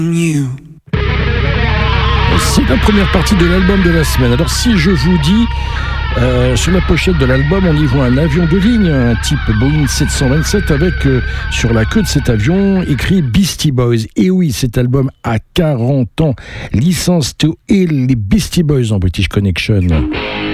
C'est la première partie de l'album de la semaine. Alors si je vous dis, sur la pochette de l'album, on y voit un avion de ligne, un type Boeing 727 avec sur la queue de cet avion écrit Beastie Boys. Et oui, cet album a 40 ans. Licence to Ill, les Beastie Boys en British Connection.